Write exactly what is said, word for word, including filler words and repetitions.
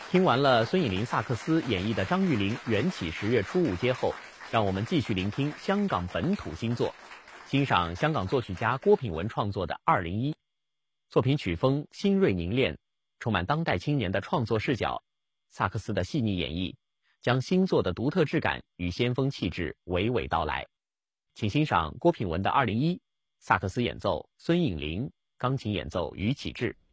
听完了孙颖琳萨克斯演绎的张玉玲《缘起十月初五街》后，让我们继续聆听香港本土新作，欣赏香港作曲家郭品文创作的《二零一》。作品曲风新锐凝练，充满当代青年的创作视角，萨克斯的细腻演绎，将新作的独特质感与先锋气质娓娓道来。请欣赏郭品文的《二零一》，萨克斯演奏孙颖琳，钢琴演奏于启志。